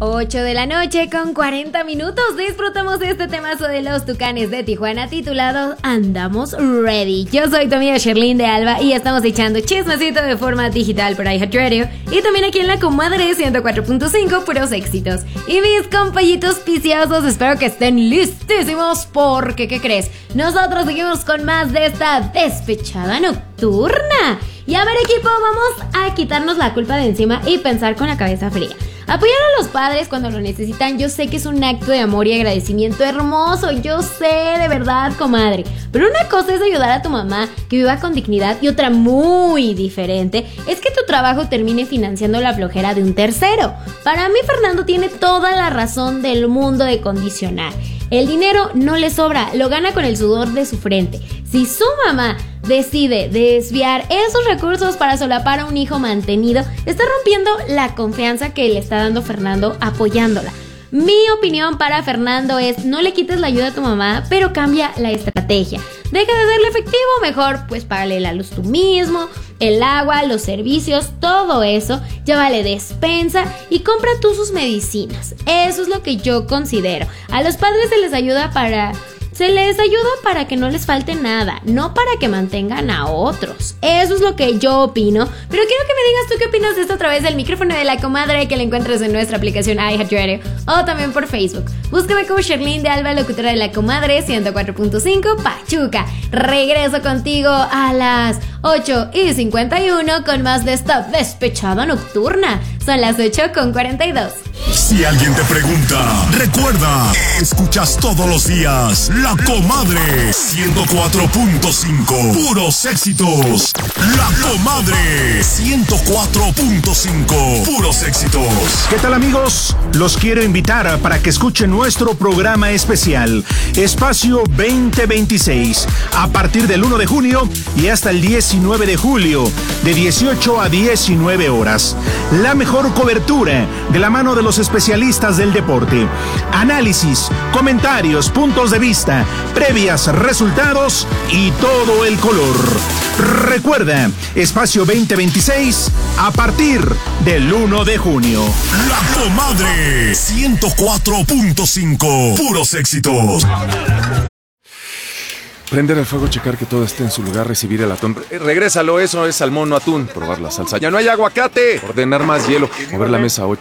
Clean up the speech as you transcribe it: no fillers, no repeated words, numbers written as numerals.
8 de la noche con 40 minutos. Disfrutamos de este temazo de los Tucanes de Tijuana titulado Andamos Ready. Yo soy tu amiga Sherlyn de Alba y estamos echando chismecito de forma digital por iHeartRadio y también aquí en la comadre 104.5, puros éxitos. Y mis compañitos piciosos, espero que estén listísimos porque, ¿qué crees? Nosotros seguimos con más de esta despechada nocturna. Y a ver, equipo, vamos a quitarnos la culpa de encima y pensar con la cabeza fría. Apoyar a los padres cuando lo necesitan, yo sé que es un acto de amor y agradecimiento hermoso, yo sé, de verdad, comadre. Pero una cosa es ayudar a tu mamá que viva con dignidad y otra muy diferente es que tu trabajo termine financiando la flojera de un tercero. Para mí, Fernando tiene toda la razón del mundo de condicionar. El dinero no le sobra, lo gana con el sudor de su frente. Si su mamá decide desviar esos recursos para solapar a un hijo mantenido, está rompiendo la confianza que le está dando Fernando apoyándola. Mi opinión para Fernando es: no le quites la ayuda a tu mamá, pero cambia la estrategia. Deja de darle efectivo, mejor pues págale la luz tú mismo, el agua, los servicios, todo eso. Llévale despensa y compra tú sus medicinas. Eso es lo que yo considero. A los padres se les ayuda para que no les falte nada, no para que mantengan a otros. Eso es lo que yo opino. Pero quiero que me digas tú qué opinas de esto a través del micrófono de la comadre, que la encuentras en nuestra aplicación iHeartRadio o también por Facebook. Búscame como Sherlyn de Alba, locutora de la comadre 104.5 Pachuca. Regreso contigo a las 8:51 con más de esta despechada nocturna. Son las 8:42. Si alguien te pregunta, recuerda, escuchas todos los días La Comadre 104.5, puros éxitos. La Comadre 104.5, puros éxitos. ¿Qué tal, amigos? Los quiero invitar para que escuchen nuestro programa especial Espacio 2026 a partir del 1 de junio y hasta el 19 de julio de 18 a 19 horas. La mejor cobertura de la mano de los especialistas del deporte. Análisis, comentarios, puntos de vista, previas, resultados y todo el color. Recuerda, Espacio 2026 a partir del 1 de junio. La Comadre 104.5, puros éxitos. Prender el fuego, checar que todo esté en su lugar, recibir el atún. Regrésalo, eso es salmón o atún. Probar la salsa. Ya no hay aguacate. Ordenar más hielo. Mover la mesa 8.